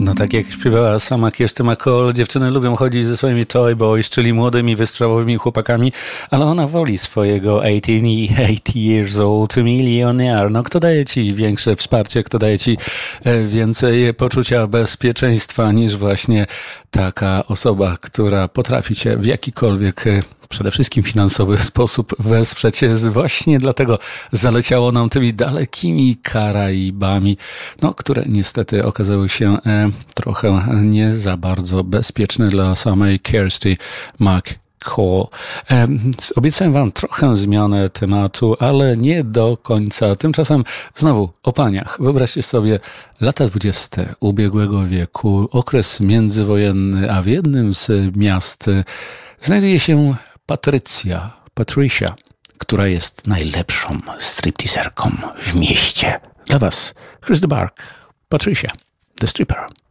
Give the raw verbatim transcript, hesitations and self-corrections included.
No tak jak śpiewała sama Kirsty MacColl, dziewczyny lubią chodzić ze swoimi toy boys, czyli młodymi, wystrzałowymi chłopakami, ale ona woli swojego osiemnaście years old millionaire. No kto daje ci większe wsparcie, kto daje ci więcej poczucia bezpieczeństwa niż właśnie taka osoba, która potrafi cię w jakikolwiek, przede wszystkim finansowy sposób wesprzeć. Właśnie dlatego zaleciało nam tymi dalekimi Karaibami, no, które niestety okazały się e, trochę nie za bardzo bezpieczne dla samej Kirsty MacColl. E, obiecałem wam trochę zmianę tematu, ale nie do końca. Tymczasem znowu o paniach. Wyobraźcie sobie lata dwudzieste ubiegłego wieku, okres międzywojenny, a w jednym z miast znajduje się Patrycja, Patricia, która jest najlepszą stripteaserką w mieście. Dla was Chris de Burgh, Patricia, the stripper.